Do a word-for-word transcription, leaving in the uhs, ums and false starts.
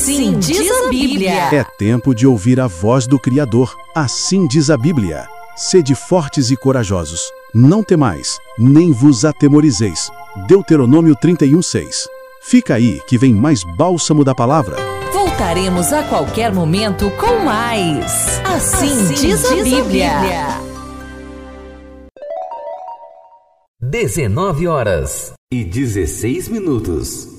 Assim diz a Bíblia. É tempo de ouvir a voz do Criador. Assim diz a Bíblia. Sede fortes e corajosos. Não temais, nem vos atemorizeis. Deuteronômio trinta e um, seis. Fica aí que vem mais bálsamo da palavra. Voltaremos a qualquer momento com mais. Assim, assim diz, a, diz Bíblia. a Bíblia. dezenove horas e dezesseis minutos.